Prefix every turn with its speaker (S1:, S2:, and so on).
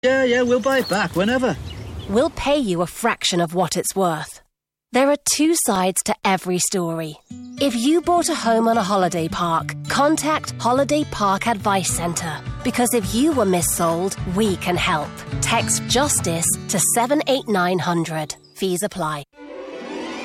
S1: Yeah, we'll buy it back whenever.
S2: We'll pay you a fraction of what it's worth. There are two sides to every story. If you bought a home on a holiday park, contact Holiday Park Advice Centre. Because if you were missold, we can help. Text JUSTICE to 78900. Fees apply.